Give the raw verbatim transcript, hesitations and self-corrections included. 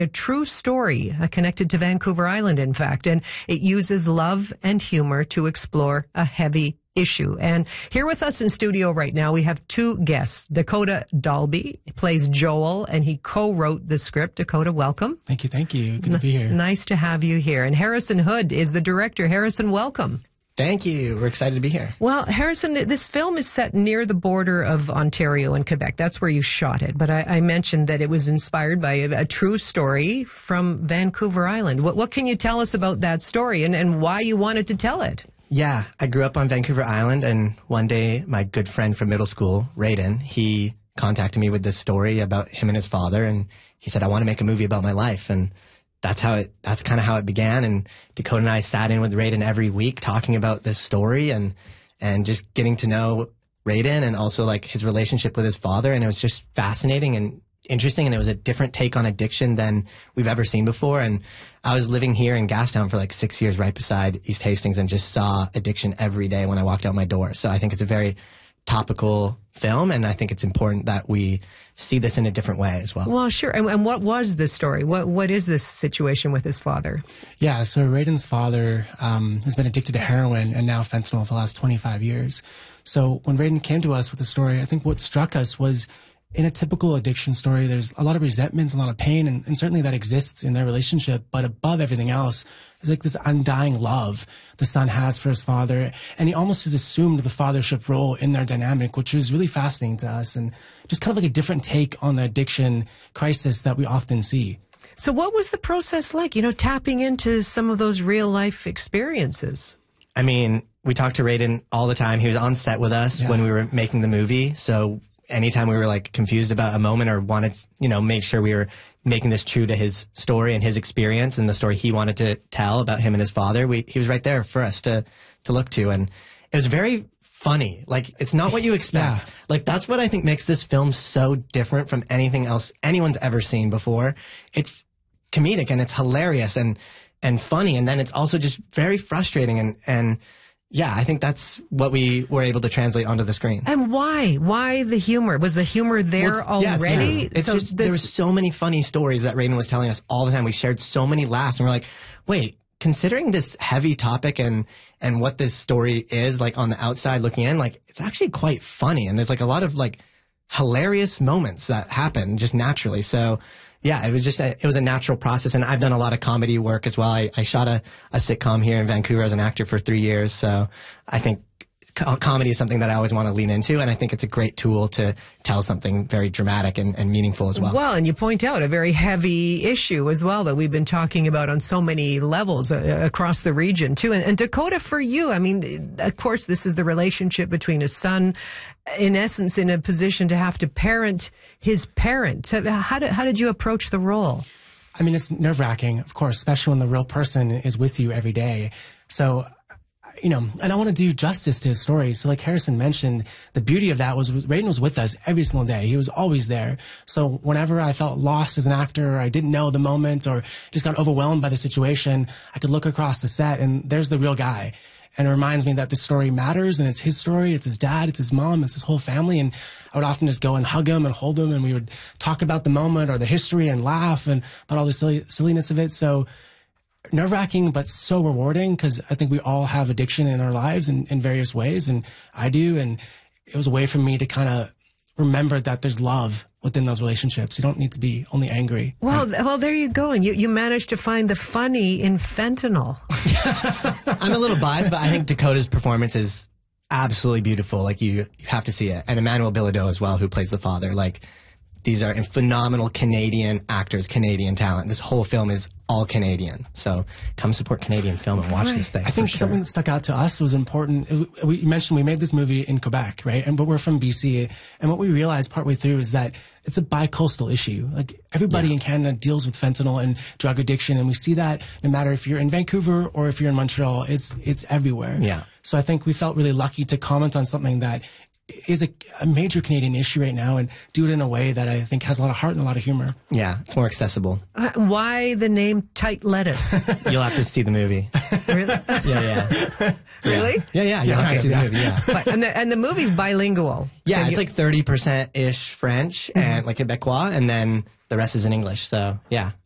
A true story uh, connected to Vancouver Island, in fact, and it uses love and humor to explore a heavy issue. And here with us in studio right now, we have two guests. Dakota Dalby plays Joel, and he co-wrote the script. Dakota, welcome. Thank you, thank you. Good to be here. Nice to have you here. And Harrison Hood is the director. Harrison, welcome. Thank you. We're excited to be here. Well, Harrison, this film is set near the border of Ontario and Quebec. That's where you shot it. But I, I mentioned that it was inspired by a, a true story from Vancouver Island. What, what can you tell us about that story and, and why you wanted to tell it? Yeah, I grew up on Vancouver Island, and one day my good friend from middle school, Raiden, he contacted me with this story about him and his father, and he said, I want to make a movie about my life. And that's how it, that's kind of how it began. And Dakota and I sat in with Raiden every week talking about this story and, and just getting to know Raiden and also like his relationship with his father. And it was just fascinating and interesting. And it was a different take on addiction than we've ever seen before. And I was living here in Gastown for like six years right beside East Hastings and just saw addiction every day when I walked out my door. So I think it's a very topical film, and I think it's important that we see this in a different way as well. Well, sure. And, and what was the story? What What is this situation with his father? Yeah, so Raiden's father um, has been addicted to heroin and now fentanyl for the last twenty-five years. So when Raiden came to us with the story, I think what struck us was in a typical addiction story, there's a lot of resentment, a lot of pain, and, and certainly that exists in their relationship. But above everything else, there's like this undying love the son has for his father. And he almost has assumed the fathership role in their dynamic, which was really fascinating to us and just kind of like a different take on the addiction crisis that we often see. So what was the process like, you know, tapping into some of those real life experiences? I mean, we talked to Raiden all the time. He was on set with us yeah. when we were making the movie. So anytime we were like confused about a moment or wanted to, you know, make sure we were making this true to his story and his experience and the story he wanted to tell about him and his father, we, he was right there for us to, to look to. And it was very funny. Like, it's not what you expect. Yeah. Like, that's what I think makes this film so different from anything else anyone's ever seen before. It's comedic and it's hilarious and, and funny. And then it's also just very frustrating and, and, yeah, I think that's what we were able to translate onto the screen. And why? Why the humor? Was the humor there well, it's, already? Yeah, it's, it's so just, this... there were so many funny stories that Raiden was telling us all the time. We shared so many laughs, and we're like, wait, considering this heavy topic and, and what this story is, like on the outside looking in, like it's actually quite funny. And there's like a lot of like hilarious moments that happen just naturally. So yeah, it was just, a, it was a natural process. And I've done a lot of comedy work as well. I, I shot a, a sitcom here in Vancouver as an actor for three years. So I think co comedy is something that I always want to lean into. And I think it's a great tool to tell something very dramatic and, and meaningful as well. Well, and you point out a very heavy issue as well that we've been talking about on so many levels uh, across the region too. And, and Dakota, for you, I mean, of course, this is the relationship between a son, in essence, in a position to have to parent his parent. How did, how did you approach the role? I mean, it's nerve-wracking, of course, especially when the real person is with you every day. So, you know, and I want to do justice to his story. So like Harrison mentioned, the beauty of that was Raiden was with us every single day. He was always there. So whenever I felt lost as an actor, or I didn't know the moment, or just got overwhelmed by the situation, I could look across the set and there's the real guy. And it reminds me that this story matters, and it's his story, it's his dad, it's his mom, it's his whole family. And I would often just go and hug him and hold him, and we would talk about the moment or the history and laugh and about all the silly, silliness of it. So nerve-wracking, but so rewarding, because I think we all have addiction in our lives in, in various ways, and I do. And it was a way for me to kind of remember that there's love within those relationships. You don't need to be only angry. Well, right? Well, there you go. And you, you managed to find the funny in fentanyl. I'm a little biased, but I think Dakota's performance is absolutely beautiful. Like, you, you have to see it. And Emmanuel Bilodeau as well, who plays the father. Like, these are phenomenal Canadian actors, Canadian talent. This whole film is all Canadian. So come support Canadian film and watch right. this thing. I think sure. something that stuck out to us was important. We mentioned we made this movie in Quebec, right? And but we're from B C. And what we realized partway through is that it's a bi-coastal issue. Like, everybody yeah. in Canada deals with fentanyl and drug addiction. And we see that no matter if you're in Vancouver or if you're in Montreal, it's, it's everywhere. Yeah. So I think we felt really lucky to comment on something that is a, a major Canadian issue right now, and do it in a way that I think has a lot of heart and a lot of humor. Yeah, it's more accessible. Uh, why the name Tight Lettuce? You'll have to see the movie. Really? Yeah, yeah. Really? Yeah, yeah. You'll yeah, have to see the movie. Yeah. But, and the and the movie's bilingual. Yeah, Can it's you... like thirty percent ish French mm-hmm. and like Quebecois, and then the rest is in English. So yeah.